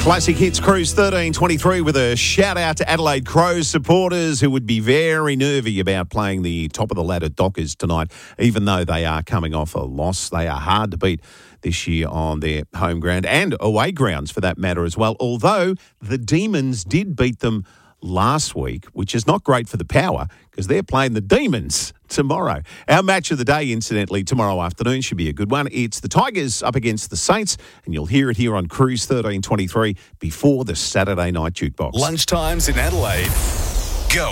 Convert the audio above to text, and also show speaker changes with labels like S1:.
S1: Classic Hits Cruise 1323 with a shout out to Adelaide Crows supporters who would be very nervy about playing the top of the ladder Dockers tonight, even though they are coming off a loss. They are hard to beat this year on their home ground and away grounds for that matter as well, although the Demons did beat them last week, which is not great for the Power because they're playing the Demons tomorrow. Our match of the day, incidentally, tomorrow afternoon should be a good one. It's the Tigers up against the Saints, and you'll hear it here on Cruise 1323 before the Saturday Night Jukebox.
S2: Lunchtimes in Adelaide.